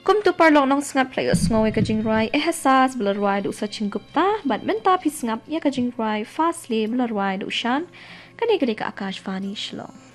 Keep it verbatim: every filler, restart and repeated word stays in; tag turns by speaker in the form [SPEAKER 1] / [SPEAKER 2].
[SPEAKER 1] kum tu parlok nong sngap players ngowe ka jingrai ehsas blarwai du Sachin Gupta badminta phi sngap ya ka jingrai fastly blarwai du shan kani kani ka Akashvani Shillong.